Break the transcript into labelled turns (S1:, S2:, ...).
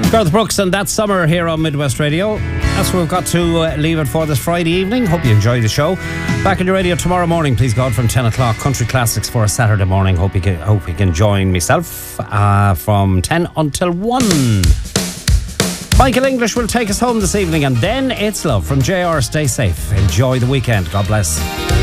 S1: Garth Brooks and That Summer here on Midwest Radio. That's where we've got to leave it for this Friday evening. Hope you enjoyed the show. Back on your radio tomorrow morning, please God, from 10 o'clock. Country Classics for a Saturday morning. Hope you can join myself from 10 until 1. Michael English will take us home this evening, and then it's love from JR. Stay safe. Enjoy the weekend. God bless.